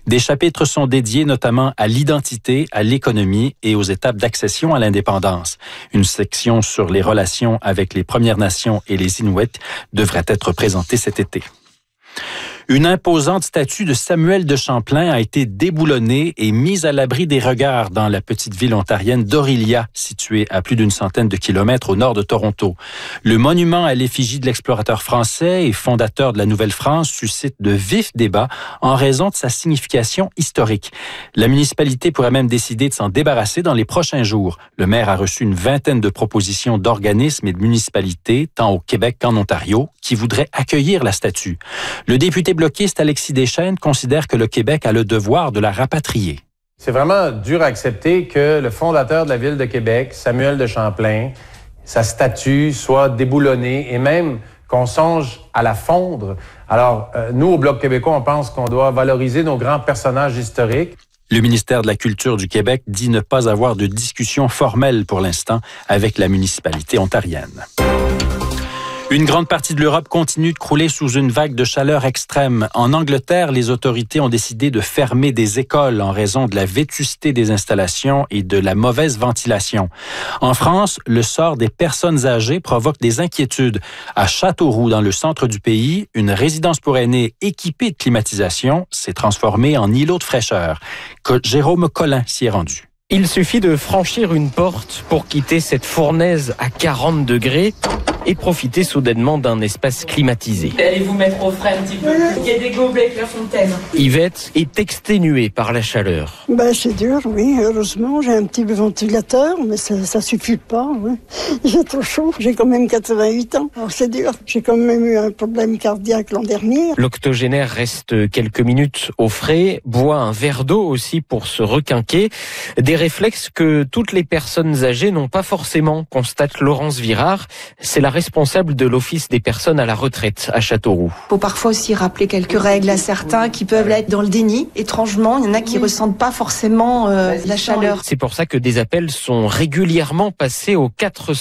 Des chapitres sont dédiés notamment à l'identité, à l'économie et aux étapes d'accession à l'indépendance. Une section sur les relations avec les Premières Nations et les Inuits devrait être présentée cet été. Une imposante statue de Samuel de Champlain a été déboulonnée et mise à l'abri des regards dans la petite ville ontarienne d'Orillia, située à plus d'une centaine de kilomètres au nord de Toronto. Le monument à l'effigie de l'explorateur français et fondateur de la Nouvelle-France suscite de vifs débats en raison de sa signification historique. La municipalité pourrait même décider de s'en débarrasser dans les prochains jours. Le maire a reçu une vingtaine de propositions d'organismes et de municipalités, tant au Québec qu'en Ontario, qui voudraient accueillir la statue. Le député bloquiste Alexis Deschênes considère que le Québec a le devoir de la rapatrier. C'est vraiment dur à accepter que le fondateur de la ville de Québec, Samuel de Champlain, sa statue soit déboulonnée et même qu'on songe à la fondre. Alors, nous, au Bloc québécois, on pense qu'on doit valoriser nos grands personnages historiques. Le ministère de la Culture du Québec dit ne pas avoir de discussion formelle pour l'instant avec la municipalité ontarienne. Une grande partie de l'Europe continue de crouler sous une vague de chaleur extrême. En Angleterre, les autorités ont décidé de fermer des écoles en raison de la vétusté des installations et de la mauvaise ventilation. En France, le sort des personnes âgées provoque des inquiétudes. À Châteauroux, dans le centre du pays, une résidence pour aînés équipée de climatisation s'est transformée en îlot de fraîcheur. Jérôme Collin s'y est rendu. Il suffit de franchir une porte pour quitter cette fournaise à 40 degrés et profiter soudainement d'un espace climatisé. Allez vous mettre au frais un petit peu. Il y a des gobelets avec la fontaine. Yvette est exténuée par la chaleur. C'est dur, oui. Heureusement, j'ai un petit ventilateur, mais ça suffit pas. Ouais. J'ai trop chaud. J'ai quand même 88 ans. Alors c'est dur. J'ai quand même eu un problème cardiaque l'an dernier. L'octogénaire reste quelques minutes au frais, boit un verre d'eau aussi pour se requinquer. Des réflexes que toutes les personnes âgées n'ont pas forcément, constate Laurence Virard. C'est la responsable de l'Office des personnes à la retraite à Châteauroux. Il faut parfois aussi rappeler quelques règles à certains qui peuvent être dans le déni. Étrangement, il y en a qui ressentent pas forcément la chaleur. C'est pour ça que des appels sont régulièrement passés aux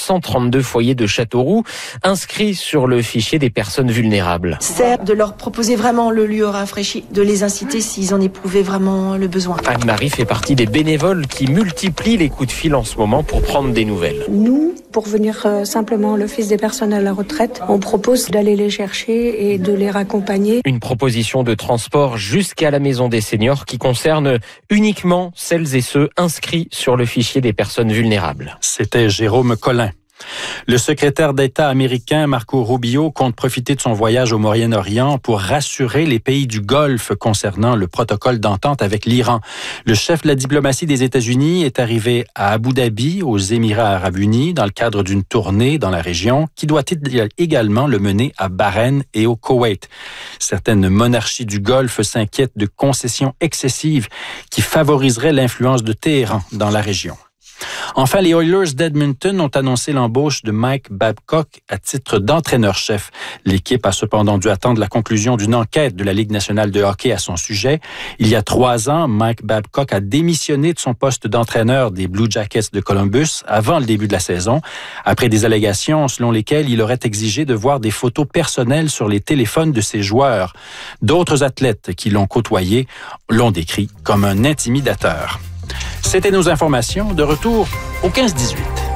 432 foyers de Châteauroux, inscrits sur le fichier des personnes vulnérables. C'est de leur proposer vraiment le lieu rafraîchi, de les inciter s'ils en éprouvaient vraiment le besoin. Anne-Marie fait partie des bénévoles qui multiplient les coups de fil en ce moment pour prendre des nouvelles. Nous, pour venir simplement à l'Office des personnes à la retraite, on propose d'aller les chercher et de les raccompagner. Une proposition de transport jusqu'à la maison des seniors qui concerne uniquement celles et ceux inscrits sur le fichier des personnes vulnérables. C'était Jérôme Collin. Le secrétaire d'État américain Marco Rubio compte profiter de son voyage au Moyen-Orient pour rassurer les pays du Golfe concernant le protocole d'entente avec l'Iran. Le chef de la diplomatie des États-Unis est arrivé à Abu Dhabi, aux Émirats arabes unis, dans le cadre d'une tournée dans la région qui doit également le mener à Bahreïn et au Koweït. Certaines monarchies du Golfe s'inquiètent de concessions excessives qui favoriseraient l'influence de Téhéran dans la région. Enfin, les Oilers d'Edmonton ont annoncé l'embauche de Mike Babcock à titre d'entraîneur-chef. L'équipe a cependant dû attendre la conclusion d'une enquête de la Ligue nationale de hockey à son sujet. Il y a 3 ans, Mike Babcock a démissionné de son poste d'entraîneur des Blue Jackets de Columbus avant le début de la saison, après des allégations selon lesquelles il aurait exigé de voir des photos personnelles sur les téléphones de ses joueurs. D'autres athlètes qui l'ont côtoyé l'ont décrit comme un intimidateur. C'était nos informations. De retour au 15-18.